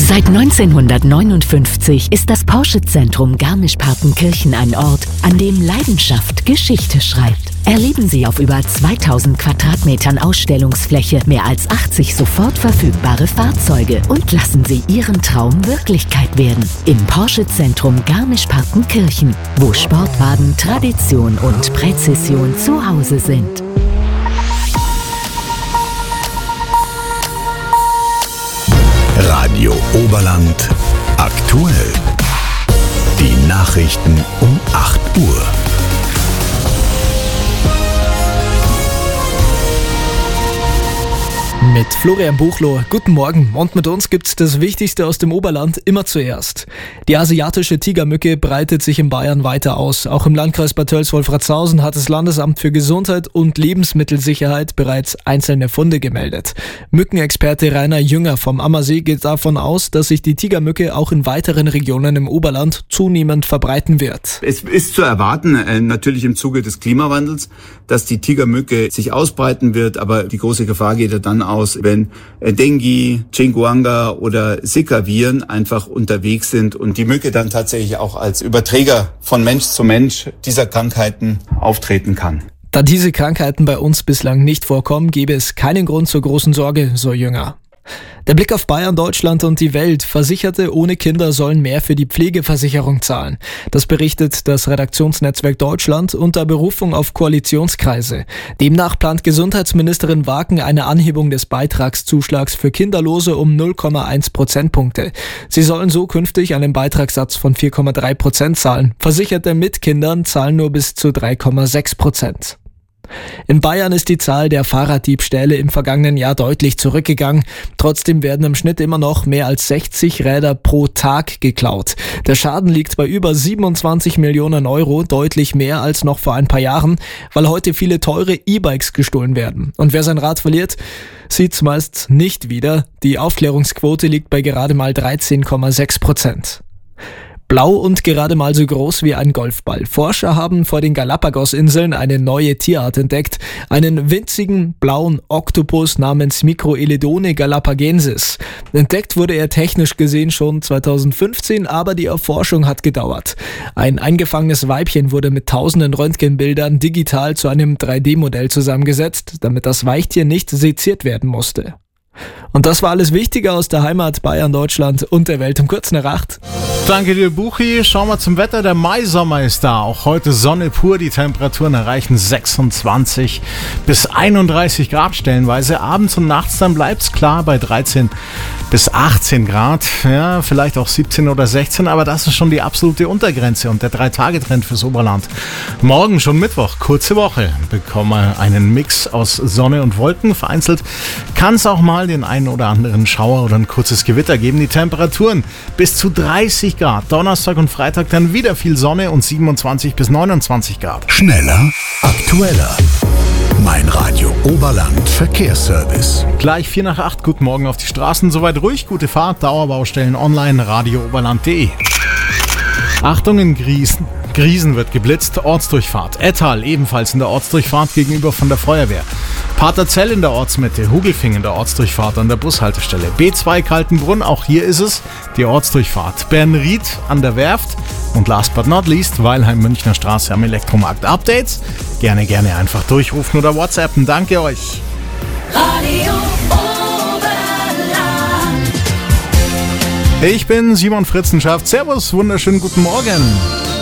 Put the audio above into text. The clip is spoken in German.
Seit 1959 ist das Porsche-Zentrum Garmisch-Partenkirchen ein Ort, an dem Leidenschaft Geschichte schreibt. Erleben Sie auf über 2000 Quadratmetern Ausstellungsfläche mehr als 80 sofort verfügbare Fahrzeuge und lassen Sie Ihren Traum Wirklichkeit werden. Im Porsche-Zentrum Garmisch-Partenkirchen, wo Sportwagen, Tradition und Präzision zu Hause sind. Radio Oberland aktuell. Die Nachrichten um 8 Uhr. Mit Florian Buchloh. Guten Morgen. Und mit uns gibt's das Wichtigste aus dem Oberland immer zuerst. Die asiatische Tigermücke breitet sich in Bayern weiter aus. Auch im Landkreis Bad Tölz-Wolfratshausen hat das Landesamt für Gesundheit und Lebensmittelsicherheit bereits einzelne Funde gemeldet. Mückenexperte Rainer Jünger vom Ammersee geht davon aus, dass sich die Tigermücke auch in weiteren Regionen im Oberland zunehmend verbreiten wird. Es ist zu erwarten, natürlich im Zuge des Klimawandels, dass die Tigermücke sich ausbreiten wird, aber die große Gefahr geht ja dann aus, wenn Dengue, Chinguanga oder Zika-Viren einfach unterwegs sind und die Mücke dann tatsächlich auch als Überträger von Mensch zu Mensch dieser Krankheiten auftreten kann. Da diese Krankheiten bei uns bislang nicht vorkommen, gäbe es keinen Grund zur großen Sorge, so Jünger. Der Blick auf Bayern, Deutschland und die Welt. Versicherte ohne Kinder sollen mehr für die Pflegeversicherung zahlen. Das berichtet das Redaktionsnetzwerk Deutschland unter Berufung auf Koalitionskreise. Demnach plant Gesundheitsministerin Waken eine Anhebung des Beitragszuschlags für Kinderlose um 0,1 Prozentpunkte. Sie sollen so künftig einen Beitragssatz von 4,3% zahlen. Versicherte mit Kindern zahlen nur bis zu 3,6%. In Bayern ist die Zahl der Fahrraddiebstähle im vergangenen Jahr deutlich zurückgegangen. Trotzdem werden im Schnitt immer noch mehr als 60 Räder pro Tag geklaut. Der Schaden liegt bei über 27 Millionen Euro, deutlich mehr als noch vor ein paar Jahren, weil heute viele teure E-Bikes gestohlen werden. Und wer sein Rad verliert, sieht's meist nicht wieder. Die Aufklärungsquote liegt bei gerade mal 13,6%. Blau und gerade mal so groß wie ein Golfball. Forscher haben vor den Galapagos-Inseln eine neue Tierart entdeckt. Einen winzigen blauen Oktopus namens Microeledone galapagensis. Entdeckt wurde er technisch gesehen schon 2015, aber die Erforschung hat gedauert. Ein eingefangenes Weibchen wurde mit tausenden Röntgenbildern digital zu einem 3D-Modell zusammengesetzt, damit das Weichtier nicht seziert werden musste. Und das war alles Wichtige aus der Heimat, Bayern, Deutschland und der Welt um kurz nach 8. Danke dir, Buchi. Schauen wir zum Wetter. Der Maisommer ist da. Auch heute Sonne pur. Die Temperaturen erreichen 26 bis 31 Grad stellenweise. Abends und nachts dann bleibt's klar bei 13 bis 18 Grad. Ja, vielleicht auch 17 oder 16, aber das ist schon die absolute Untergrenze und der 3-Tage-Trend fürs Oberland. Morgen schon Mittwoch, kurze Woche. Bekommen wir einen Mix aus Sonne und Wolken. Vereinzelt kann es auch mal den einen oder anderen Schauer oder ein kurzes Gewitter geben. Die Temperaturen bis zu 30 Grad. Donnerstag und Freitag dann wieder viel Sonne und 27 bis 29 Grad. Schneller, aktueller. Mein Radio Oberland Verkehrsservice. Gleich 4 nach 8. Guten Morgen auf die Straßen. Soweit ruhig. Gute Fahrt. Dauerbaustellen online. radiooberland.de. Achtung in Griesen. Griesen wird geblitzt, Ortsdurchfahrt. Ettal ebenfalls in der Ortsdurchfahrt gegenüber von der Feuerwehr. Paterzell in der Ortsmitte, Hugelfing in der Ortsdurchfahrt an der Bushaltestelle. B2 Kaltenbrunn, auch hier ist es die Ortsdurchfahrt. Bernried an der Werft und last but not least Weilheim Münchner Straße am Elektromarkt. Updates? Gerne einfach durchrufen oder WhatsAppen. Danke euch. Radio Oberland. Ich bin Simon Fritzenschaft. Servus, wunderschönen guten Morgen.